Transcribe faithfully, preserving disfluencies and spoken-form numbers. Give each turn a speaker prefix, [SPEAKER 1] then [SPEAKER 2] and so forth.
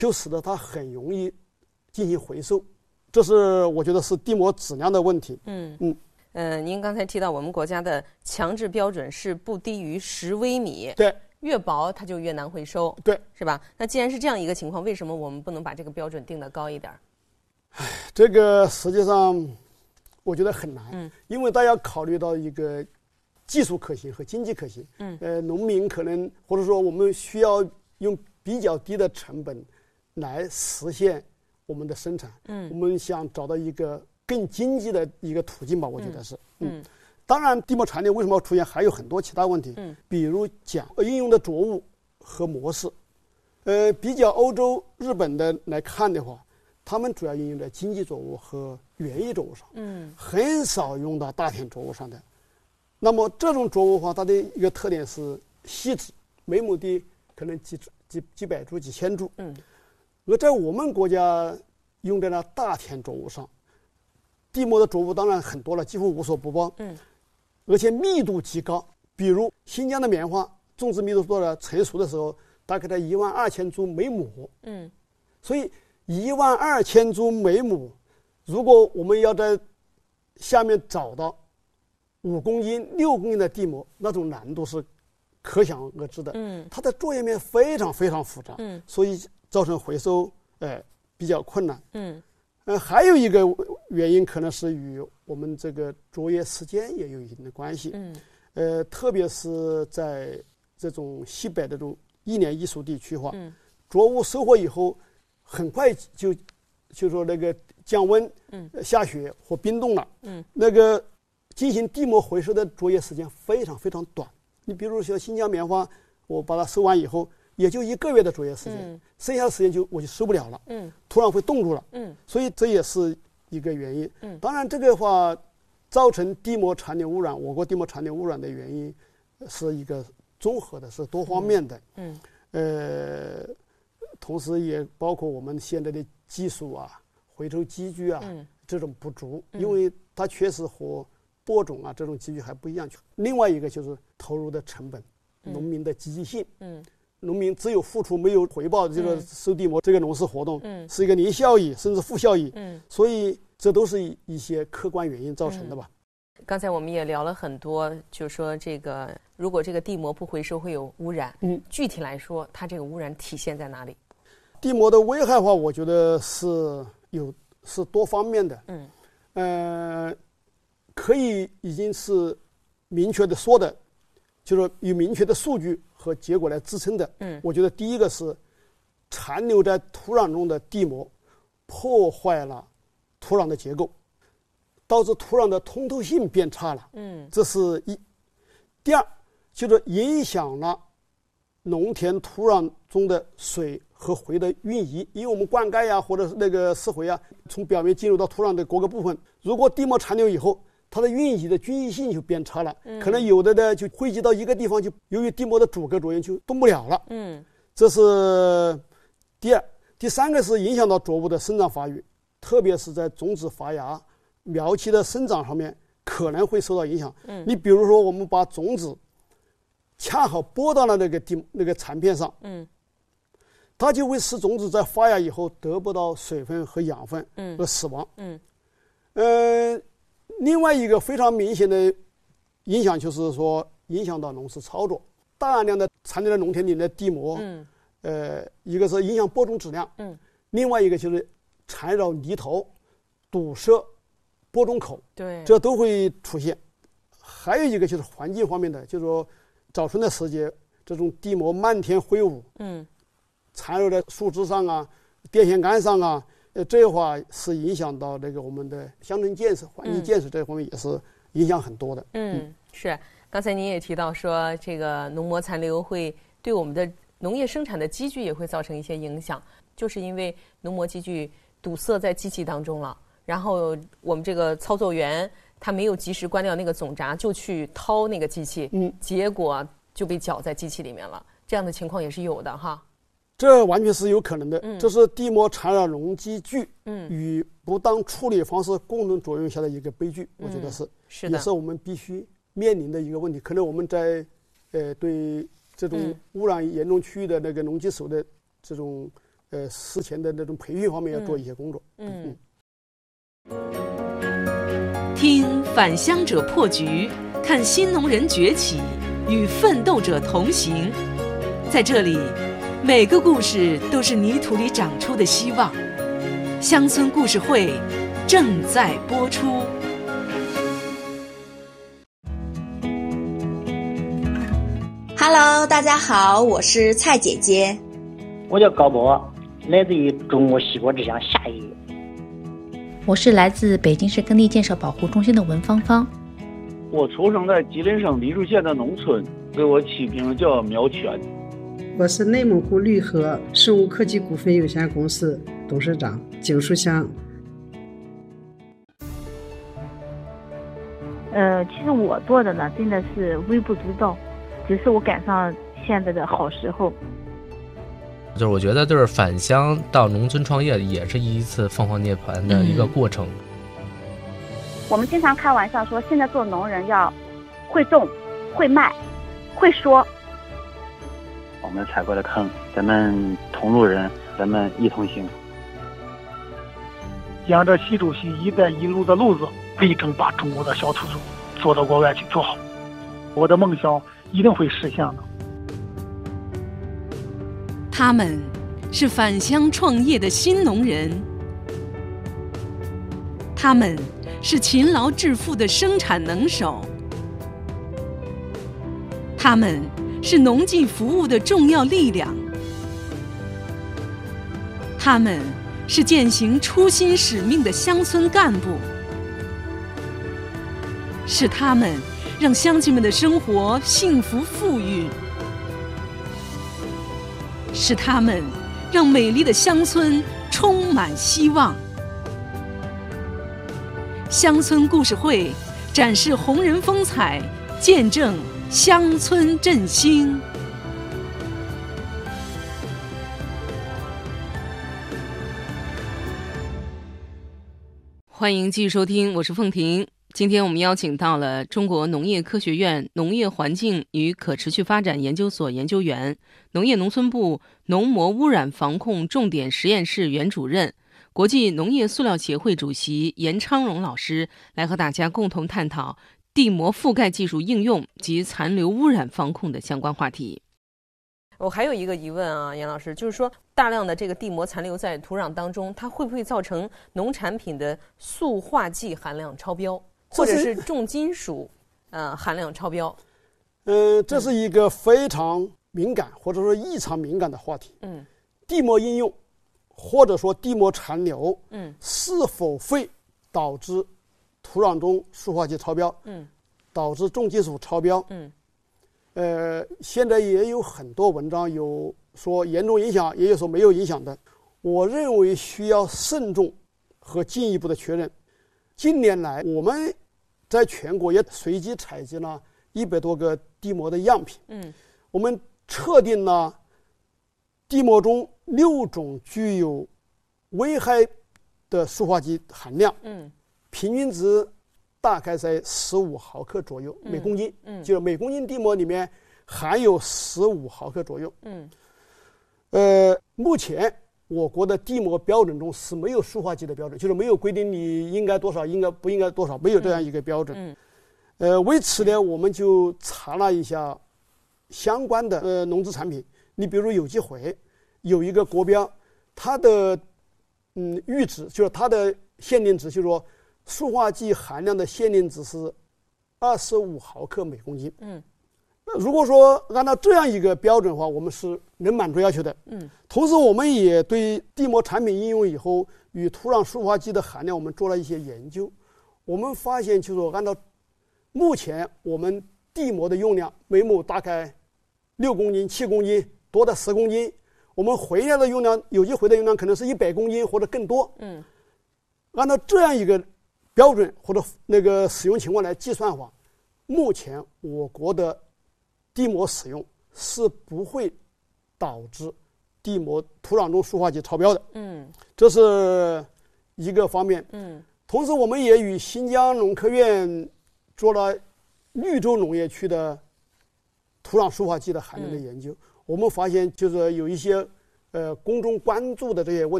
[SPEAKER 1] 就使得它很容易进行回收，这是我觉得是地膜质量的问题。
[SPEAKER 2] 嗯嗯呃，您刚才提到我们国家的强制标准是不低于十微米，
[SPEAKER 1] 对，
[SPEAKER 2] 越薄它就越难回收，
[SPEAKER 1] 对，
[SPEAKER 2] 是吧？那既然是这样一个情况，为什么我们不能把这个标准定得高一点？
[SPEAKER 1] 唉，这个实际上我觉得很难，
[SPEAKER 2] 嗯，
[SPEAKER 1] 因为大家考虑到一个技术可行和经济可行，
[SPEAKER 2] 嗯，
[SPEAKER 1] 呃，农民可能或者说我们需要用比较低的成本来实现我们的生产，
[SPEAKER 2] 嗯，
[SPEAKER 1] 我们想找到一个更经济的一个途径吧，我觉得是，
[SPEAKER 2] 嗯，嗯
[SPEAKER 1] 当然地膜残留为什么要出现，还有很多其他问题，
[SPEAKER 2] 嗯，
[SPEAKER 1] 比如讲应用的作物和模式，呃，比较欧洲、日本的来看的话，他们主要应用在经济作物和园艺作物上，
[SPEAKER 2] 嗯，
[SPEAKER 1] 很少用到大田作物上的。那么这种作物的话，它的一个特点是细致，每亩地可能几几几百株、几千株。
[SPEAKER 2] 嗯，
[SPEAKER 1] 而在我们国家用在了大田作物上，地膜的作物当然很多了，几乎无所不包。
[SPEAKER 2] 嗯，
[SPEAKER 1] 而且密度极高。比如新疆的棉花种植密度多了，成熟的时候大概在一万二千株每亩。
[SPEAKER 2] 嗯，
[SPEAKER 1] 所以一万二千株每亩，如果我们要在下面找到五公斤、六公斤的地膜，那种难度是可想而知的。
[SPEAKER 2] 嗯，
[SPEAKER 1] 它的作业面非常非常复杂。
[SPEAKER 2] 嗯，
[SPEAKER 1] 所以造成回收呃比较困难。
[SPEAKER 2] 嗯，
[SPEAKER 1] 呃，还有一个原因可能是与我们这个作业时间也有一定的关系。
[SPEAKER 2] 嗯，
[SPEAKER 1] 呃，特别是在这种西北的这种一年一熟地区化，
[SPEAKER 2] 嗯，
[SPEAKER 1] 作物收获以后，很快就就说那个降温，
[SPEAKER 2] 嗯，
[SPEAKER 1] 下雪或冰冻了，
[SPEAKER 2] 嗯，
[SPEAKER 1] 那个进行地膜回收的作业时间非常非常短。你比如说新疆棉花，我把它收完以后，也就一个月的作业时间，
[SPEAKER 2] 嗯，
[SPEAKER 1] 剩下的时间就我就收不了了，
[SPEAKER 2] 嗯，
[SPEAKER 1] 土壤会冻住了，
[SPEAKER 2] 嗯，
[SPEAKER 1] 所以这也是一个原因。
[SPEAKER 2] 嗯，
[SPEAKER 1] 当然这个话造成地膜残留污染，我国地膜残留污染的原因是一个综合的，是多方面的。
[SPEAKER 2] 嗯，
[SPEAKER 1] 呃，同时也包括我们现在的技术啊、回收机具啊、
[SPEAKER 2] 嗯、
[SPEAKER 1] 这种不足，
[SPEAKER 2] 嗯、
[SPEAKER 1] 因为它确实和播种啊这种机具还不一样。另外一个就是投入的成本，
[SPEAKER 2] 嗯、
[SPEAKER 1] 农民的积极性。
[SPEAKER 2] 嗯，
[SPEAKER 1] 农民只有付出没有回报，这个收地膜这个农事活动，
[SPEAKER 2] 嗯，
[SPEAKER 1] 是一个零效益甚至负效益。
[SPEAKER 2] 嗯，
[SPEAKER 1] 所以这都是一些客观原因造成的吧。
[SPEAKER 2] 嗯、刚才我们也聊了很多，就是说这个如果这个地膜不回收会有污染。
[SPEAKER 1] 嗯，
[SPEAKER 2] 具体来说，它这个污染体现在哪里？
[SPEAKER 1] 地膜的危害的话，我觉得是有是多方面的。
[SPEAKER 2] 嗯，
[SPEAKER 1] 呃，可以已经是明确的说的，就是有明确的数据和结果来支撑的。
[SPEAKER 2] 嗯，
[SPEAKER 1] 我觉得第一个是残留在土壤中的地膜破坏了土壤的结构，导致土壤的通透性变差了。
[SPEAKER 2] 嗯，
[SPEAKER 1] 这是一。第二，就是影响了农田土壤中的水和肥的运移，因为我们灌溉呀，或者是那个施肥啊，从表面进入到土壤的各个部分，如果地膜残留以后，它的运移的均匀性就变差了。嗯，可能有的呢就汇集到一个地方，就由于地膜的阻隔作用就动不了了。
[SPEAKER 2] 嗯，
[SPEAKER 1] 这是第二。第三个是影响到作物的生长发育，特别是在种子发芽、苗期的生长上面可能会受到影响。
[SPEAKER 2] 嗯，
[SPEAKER 1] 你比如说我们把种子恰好播到了那个地那个残片上，
[SPEAKER 2] 嗯，
[SPEAKER 1] 它就会使种子在发芽以后得不到水分和养分，
[SPEAKER 2] 嗯，
[SPEAKER 1] 而死亡。
[SPEAKER 2] 嗯，
[SPEAKER 1] 呃，另外一个非常明显的影响就是说，影响到农事操作，大量的残留在农田里的地膜，
[SPEAKER 2] 嗯，
[SPEAKER 1] 呃，一个是影响播种质量，
[SPEAKER 2] 嗯，
[SPEAKER 1] 另外一个就是缠绕泥头，堵塞播种口，
[SPEAKER 2] 对，
[SPEAKER 1] 这都会出现。还有一个就是环境方面的，就是说早春的时节，这种地膜漫天飞舞，
[SPEAKER 2] 嗯，
[SPEAKER 1] 缠绕在树枝上啊、电线杆上啊，呃，这话是影响到那个我们的乡村建设、环境建设这方面也是影响很多的。
[SPEAKER 2] 嗯，嗯是。刚才您也提到说，这个农膜残留会对我们的农业生产的机具也会造成一些影响，就是因为农膜机具堵塞在机器当中了，然后我们这个操作员他没有及时关掉那个总闸，就去掏那个机器，
[SPEAKER 1] 嗯，
[SPEAKER 2] 结果就被搅在机器里面了。这样的情况也是有的哈。
[SPEAKER 1] 这完全是有可能的。
[SPEAKER 2] 嗯，
[SPEAKER 1] 这是地膜缠绕农机具
[SPEAKER 2] 嗯
[SPEAKER 1] 与不当处理方式共同作用下的一个悲剧，
[SPEAKER 2] 嗯、
[SPEAKER 1] 我觉得是，
[SPEAKER 2] 是的，
[SPEAKER 1] 也是我们必须面临的一个问题。可能我们在呃对这种污染严重区域的那个农机手的这种呃事前的那种培训方面要做一些工作。
[SPEAKER 2] 嗯。
[SPEAKER 1] 嗯，
[SPEAKER 3] 听返乡者破局，看新农人崛起，与奋斗者同行。在这里，每个故事都是泥土里长出的希望。乡村故事会正在播出。
[SPEAKER 4] Hello， 大家好，我是蔡姐姐。
[SPEAKER 5] 我叫高波，来自于中国西国之乡夏邑。
[SPEAKER 6] 我是来自北京市耕地建设保护中心的文芳芳。
[SPEAKER 7] 我出生在吉林省梨树县的农村，给我起名叫苗全。
[SPEAKER 8] 我是内蒙古绿禾生物科技股份有限公司董事长景书香。
[SPEAKER 9] 呃，其实我做的呢，真的是微不足道，只是我赶上现在的好时候。
[SPEAKER 10] 就是我觉得，就是返乡到农村创业，也是一次凤凰涅槃的一个过程。嗯、
[SPEAKER 9] 我们经常开玩笑说，现在做农人要会种、会卖、会说。
[SPEAKER 5] 我们踩过的坑，咱们同路人，咱们一同行。
[SPEAKER 11] 沿着习主席“一带一路”的路子，力争把中国的小土豆做到国外去做好。我的梦想一定会实现的。
[SPEAKER 3] 他们是返乡创业的新农人，他们是勤劳致富的生产能手，他们是农技服务的重要力量，他们是践行初心使命的乡村干部，是他们让乡亲们的生活幸福富裕，是他们让美丽的乡村充满希望。乡村故事会展示红人风采，见证乡村振兴。欢迎继续收听，我是凤婷。今天我们邀请到了中国农业科学院农业环境与可持续发展研究所研究员、农业农村部农膜污染防控重点实验室原主任、国际农业塑料协会主席严昌荣老师，来和大家共同探讨地膜覆盖技术应用及残留污染防控的相关话题。
[SPEAKER 2] 我还有一个疑问啊，严老师，就是说大量的这个地膜残留在土壤当中，它会不会造成农产品的塑化剂含量超标，或者是重金属呃含量超标？
[SPEAKER 1] 嗯，这是一个非常敏感或者说异常敏感的话题。
[SPEAKER 2] 嗯，
[SPEAKER 1] 地膜应用或者说地膜残留，
[SPEAKER 2] 嗯，
[SPEAKER 1] 是否会导致土壤中塑化剂超标？
[SPEAKER 2] 嗯，
[SPEAKER 1] 导致重金属超标？
[SPEAKER 2] 嗯。
[SPEAKER 1] 呃，现在也有很多文章有说严重影响，也有说没有影响的。我认为需要慎重和进一步的确认。近年来，我们在全国也随机采集了一百多个地膜的样品。
[SPEAKER 2] 嗯，
[SPEAKER 1] 我们测定了地膜中六种具有危害的塑化剂含量。
[SPEAKER 2] 嗯，
[SPEAKER 1] 平均值大概在十五毫克左右每公斤，
[SPEAKER 2] 嗯，
[SPEAKER 1] 就是每公斤地膜里面含有十五毫克左右。
[SPEAKER 2] 嗯，
[SPEAKER 1] 呃，目前我国的地膜标准中是没有塑化剂的标准，就是没有规定你应该多少，应该不应该多少，没有这样一个标准。
[SPEAKER 2] 嗯，
[SPEAKER 1] 呃，为此呢，我们就查了一下相关的呃农资产品，你比如有机肥有一个国标，它的嗯阈值就是它的限定值，就是说塑化剂含量的限定值是二十五毫克每公斤。
[SPEAKER 2] 嗯，
[SPEAKER 1] 如果说按照这样一个标准的话，我们是能满足要求的。
[SPEAKER 2] 嗯，
[SPEAKER 1] 同时我们也对地膜产品应用以后与土壤塑化剂的含量，我们做了一些研究。我们发现，就是说按照目前我们地膜的用量每亩大概六公斤、七公斤，多的十公斤。我们肥料的用量，有机肥的用量可能是一百公斤或者更多。
[SPEAKER 2] 嗯，
[SPEAKER 1] 按照这样一个标准或者那个使用情况来计算的话，目前我国的地膜使用是不会导致地膜土壤中塑化剂超标的。
[SPEAKER 2] 嗯，
[SPEAKER 1] 这是一个方面。
[SPEAKER 2] 嗯，
[SPEAKER 1] 同时我们也与新疆农科院做了绿洲农业区的土壤塑化剂的含量的研究。嗯，我们发现就是有一些呃公众关注的这些问